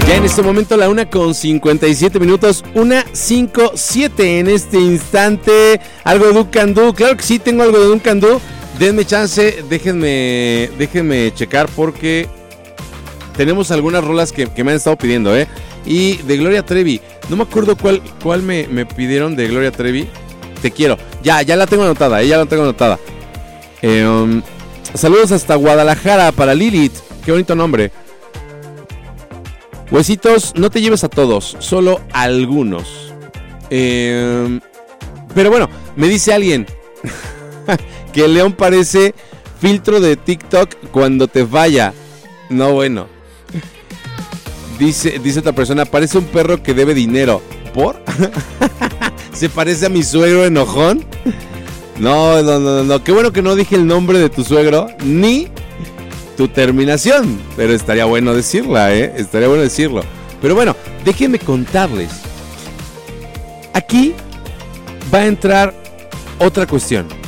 Ya en este momento la 1:57 minutos, 1:57 en este instante. Algo de Duncan Du, claro que sí, tengo algo de Duncan Du. Denme chance, déjenme checar porque tenemos algunas rolas que me han estado pidiendo, Y de Gloria Trevi, no me acuerdo cuál me pidieron de Gloria Trevi. Te quiero, ya la tengo anotada, saludos hasta Guadalajara para Lilith, qué bonito nombre. Huesitos, no te lleves a todos, solo a algunos. Pero bueno, me dice alguien que el león parece filtro de TikTok cuando te falla. No, bueno. Dice otra persona, parece un perro que debe dinero. ¿Por? ¿Se parece a mi suegro enojón? No. Qué bueno que no dije el nombre de tu suegro, ni tu terminación. Pero estaría bueno decirla, Estaría bueno decirlo. Pero bueno, déjenme contarles. Aquí va a entrar otra cuestión.